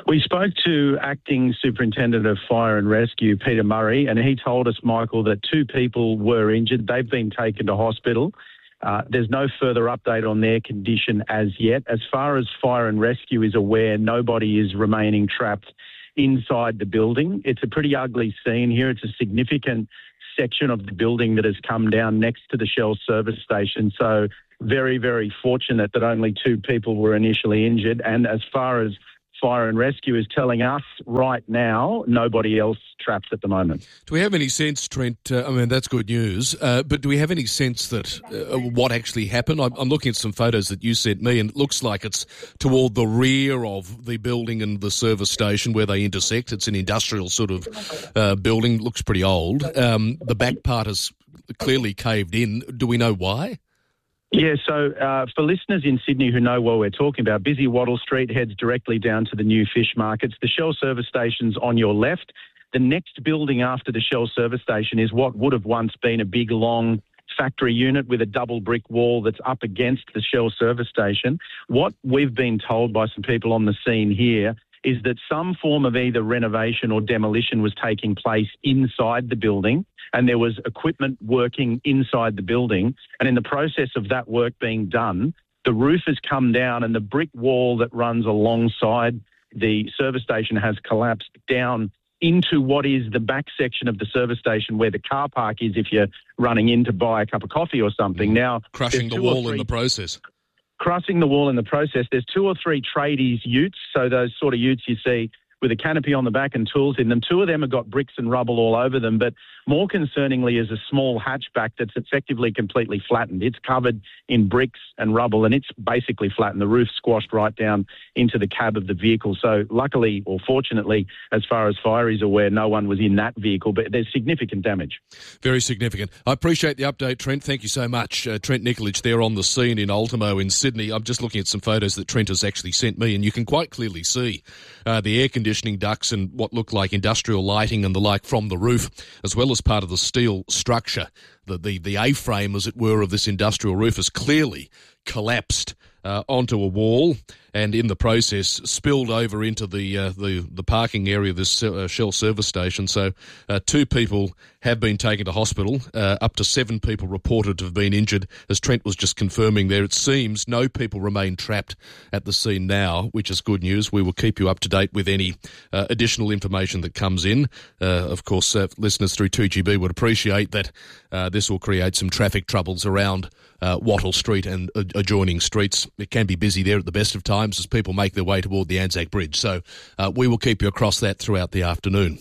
We spoke to Acting Superintendent of Fire and Rescue, Peter Murray, and he told us, Michael, that 2 people were injured. They've been taken to hospital. There's no further update on their condition as yet. As far as Fire and Rescue is aware, nobody is remaining trapped inside the building. It's a pretty ugly scene here. It's a significant section of the building that has come down next to the Shell service station. So very, very fortunate that only 2 people were initially injured. And as far as Fire and Rescue is telling us right now, nobody else trapped at the moment. Do we have any sense, Trent, I mean, that's good news, but do we have any sense that what actually happened? I'm looking at some photos that you sent me, and it looks like it's toward the rear of the building and the service station where they intersect. It's an industrial sort of building, looks pretty old. The back part is clearly caved in. Do we know why? Yeah, so for listeners in Sydney who know what we're talking about, busy Wattle Street heads directly down to the new fish markets. The Shell service station's on your left. The next building after the Shell service station is what would have once been a big, long factory unit with a double brick wall that's up against the Shell service station. What we've been told by some people on the scene here is that some form of either renovation or demolition was taking place inside the building, and there was equipment working inside the building. And in the process of that work being done, the roof has come down and the brick wall that runs alongside the service station has collapsed down into what is the back section of the service station where the car park is if you're running in to buy a cup of coffee or something. Now, crushing the wall in the process. Crossing the wall in the process. There's 2 or 3 tradies utes, so those sort of utes you see with a canopy on the back and tools in them. 2 of them have got bricks and rubble all over them, but more concerningly is a small hatchback that's effectively completely flattened. It's covered in bricks and rubble, and it's basically flattened. The roof squashed right down into the cab of the vehicle. So luckily, or fortunately, as far as fire is aware, no one was in that vehicle, but there's significant damage. Very significant. I appreciate the update, Trent. Thank you so much. Trent Nikolic there on the scene in Ultimo in Sydney. I'm just looking at some photos that Trent has actually sent me, and you can quite clearly see the air conditioning ducts and what looked like industrial lighting and the like from the roof, as well as part of the steel structure. The A-frame, as it were, of this industrial roof has clearly collapsed onto a wall, and in the process spilled over into the parking area of this Shell service station. So 2 people have been taken to hospital, up to 7 people reported to have been injured. As Trent was just confirming there, it seems no people remain trapped at the scene now, which is good news. We will keep you up to date with any additional information that comes in. Of course, listeners through 2GB would appreciate that this will create some traffic troubles around Wattle Street and adjoining streets. It can be busy there at the best of times as people make their way toward the Anzac Bridge. So we will keep you across that throughout the afternoon.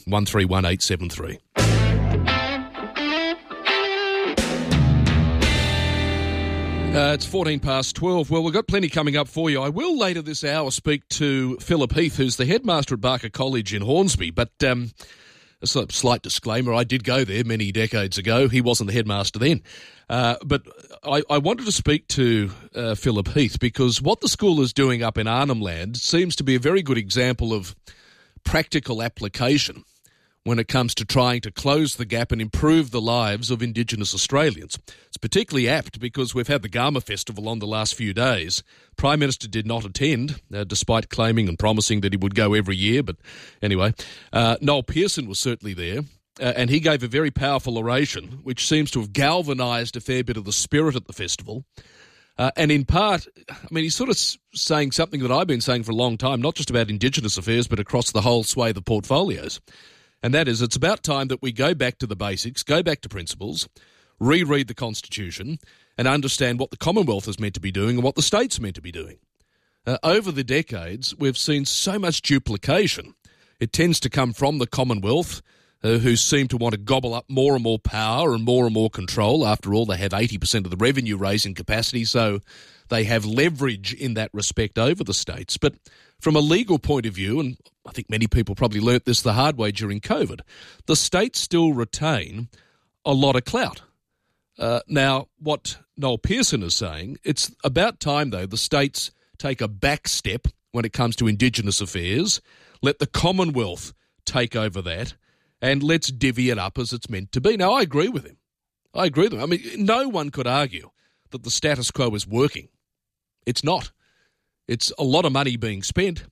131873. It's 14 past 12. Well, we've got plenty coming up for you. I will later this hour speak to Philip Heath, who's the headmaster at Barker College in Hornsby. But a slight disclaimer, I did go there many decades ago. He wasn't the headmaster then. But I wanted to speak to Philip Heath because what the school is doing up in Arnhem Land seems to be a very good example of practical application when it comes to trying to close the gap and improve the lives of Indigenous Australians. It's particularly apt because we've had the Garma Festival on the last few days. Prime Minister did not attend, despite claiming and promising that he would go every year. But anyway, Noel Pearson was certainly there. And he gave a very powerful oration, which seems to have galvanised a fair bit of the spirit at the festival. And in part, I mean, he's sort of saying something that I've been saying for a long time, not just about Indigenous affairs, but across the whole swathe of portfolios. And that is, it's about time that we go back to the basics, go back to principles, reread the Constitution, and understand what the Commonwealth is meant to be doing and what the state's meant to be doing. Over the decades, we've seen so much duplication. It tends to come from the Commonwealth, who seem to want to gobble up more and more power and more control. After all, they have 80% of the revenue raising capacity, so they have leverage in that respect over the states. But from a legal point of view, and I think many people probably learnt this the hard way during COVID, the states still retain a lot of clout. Now, what Noel Pearson is saying, it's about time, though, the states take a back step when it comes to Indigenous affairs, let the Commonwealth take over that, and let's divvy it up as it's meant to be. Now, I agree with him. I mean, no one could argue that the status quo is working. It's not. It's a lot of money being spent.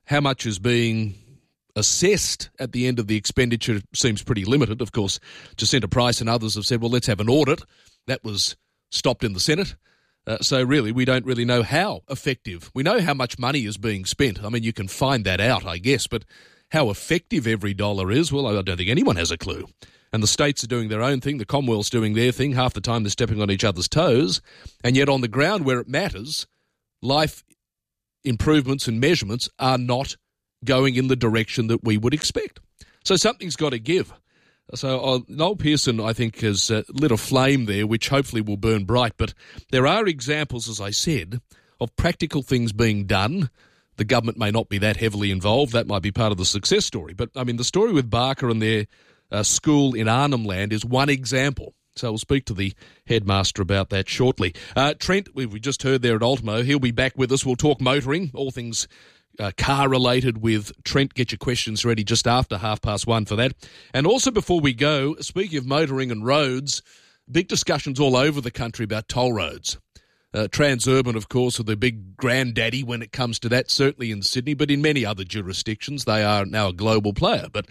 how much is being assessed at the end of the expenditure seems pretty limited. Of course, Jacinta Price and others have said, well, let's have an audit. That was stopped in the Senate. So really, we don't really know how effective. We know how much money is being spent. I mean, you can find that out, I guess, but how effective every dollar is, well, I don't think anyone has a clue. And the states are doing their own thing, the Commonwealth's doing their thing, half the time they're stepping on each other's toes, and yet on the ground where it matters, life improvements and measurements are not going in the direction that we would expect. So something's got to give. So Noel Pearson, I think, has lit a flame there, which hopefully will burn bright. But there are examples, as I said, of practical things being done. The government may not be that heavily involved. That might be part of the success story. But, I mean, the story with Barker and their school in Arnhem Land is one example. So we'll speak to the headmaster about that shortly. Trent, we just heard there at Ultimo, he'll be back with us. We'll talk motoring, all things car-related with Trent. Get your questions ready just after 1:30 for that. And also before we go, speaking of motoring and roads, big discussions all over the country about toll roads. Transurban, of course, are the big granddaddy when it comes to that, certainly in Sydney, but in many other jurisdictions. They are now a global player. But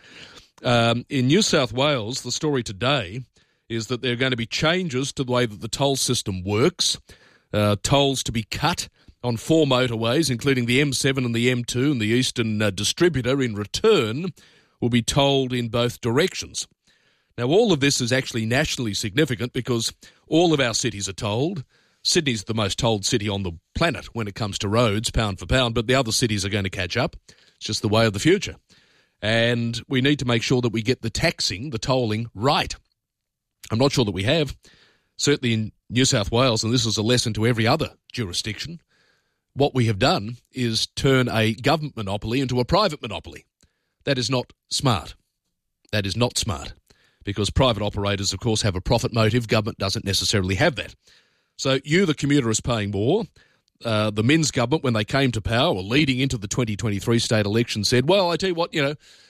in New South Wales, the story today is that there are going to be changes to the way that the toll system works. Tolls to be cut on 4 motorways, including the M7 and the M2, and the Eastern Distributor in return will be tolled in both directions. Now, all of this is actually nationally significant because all of our cities are tolled. Sydney's the most tolled city on the planet when it comes to roads, pound for pound, but the other cities are going to catch up. It's just the way of the future. And we need to make sure that we get the taxing, the tolling, right. I'm not sure that we have. Certainly in New South Wales, and this is a lesson to every other jurisdiction, what we have done is turn a government monopoly into a private monopoly. That is not smart. That is not smart because private operators, of course, have a profit motive. Government doesn't necessarily have that. So you, the commuter, is paying more. The Minns government, when they came to power, or leading into the 2023 state election, said, well, I tell you what,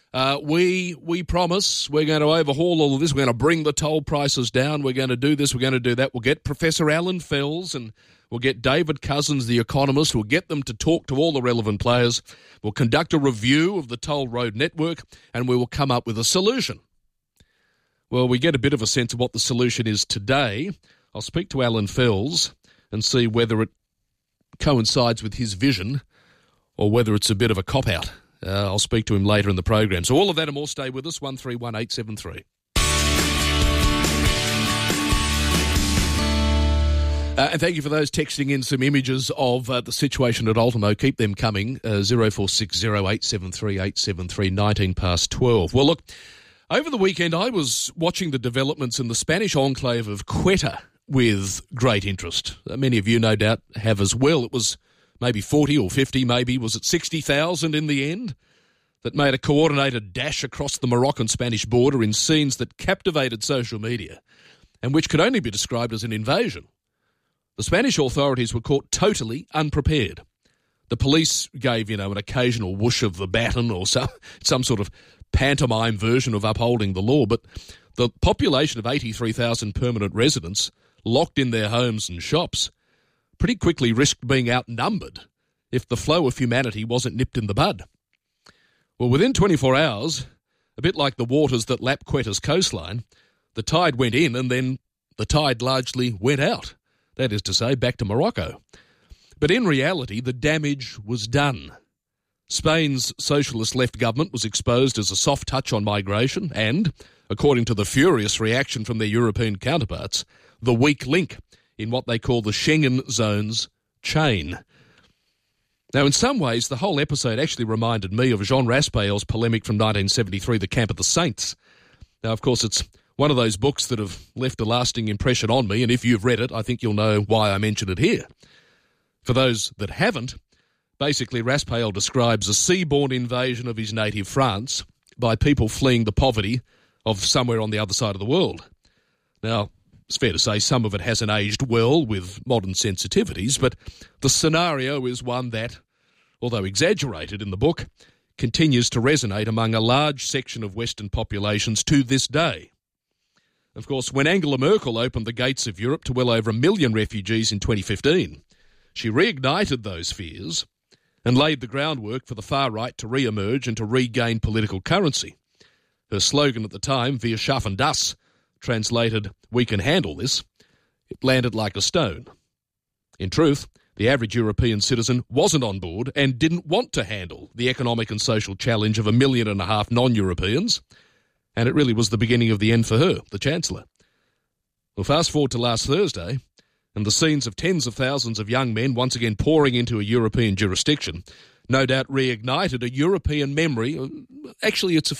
we promise we're going to overhaul all of this. We're going to bring the toll prices down. We're going to do this. We're going to do that. We'll get Professor Alan Fels and we'll get David Cousins, the economist. We'll get them to talk to all the relevant players. We'll conduct a review of the toll road network and we will come up with a solution. Well, we get a bit of a sense of what the solution is today. I'll speak to Alan Fels and see whether it coincides with his vision or whether it's a bit of a cop-out. I'll speak to him later in the program. So all of that and more, stay with us, 131873. And thank you for those texting in some images of the situation at Ultimo. Keep them coming, 0460873873, 19 past 12. Well, look, over the weekend I was watching the developments in the Spanish enclave of Quetta with great interest. Many of you, no doubt, have as well. It was maybe 40 or 50, maybe. Was it 60,000 in the end? That made a coordinated dash across the Moroccan-Spanish border in scenes that captivated social media and which could only be described as an invasion. The Spanish authorities were caught totally unprepared. The police gave, an occasional whoosh of the baton or some sort of pantomime version of upholding the law, but the population of 83,000 permanent residents locked in their homes and shops pretty quickly risked being outnumbered if the flow of humanity wasn't nipped in the bud. Well, within 24 hours, a bit like the waters that lap Quetta's coastline, the tide went in and then the tide largely went out. That is to say, back to Morocco. But in reality, the damage was done. Spain's socialist left government was exposed as a soft touch on migration and, according to the furious reaction from their European counterparts, the weak link in what they call the Schengen zone's chain. Now, in some ways, the whole episode actually reminded me of Jean Raspail's polemic from 1973, The Camp of the Saints. Now, of course, it's one of those books that have left a lasting impression on me, and if you've read it, I think you'll know why I mention it here. For those that haven't, basically Raspail describes a sea-borne invasion of his native France by people fleeing the poverty of somewhere on the other side of the world. Now, it's fair to say some of it hasn't aged well with modern sensitivities, but the scenario is one that, although exaggerated in the book, continues to resonate among a large section of Western populations to this day. Of course, when Angela Merkel opened the gates of Europe to well over 1 million refugees in 2015, she reignited those fears and laid the groundwork for the far right to re-emerge and to regain political currency. Her slogan at the time, Wir schaffen das, translated, we can handle this, it landed like a stone. In truth, the average European citizen wasn't on board and didn't want to handle the economic and social challenge of 1.5 million non-Europeans, and it really was the beginning of the end for her, the Chancellor. Well, fast forward to last Thursday, and the scenes of tens of thousands of young men once again pouring into a European jurisdiction no doubt reignited a European memory. Actually, it's a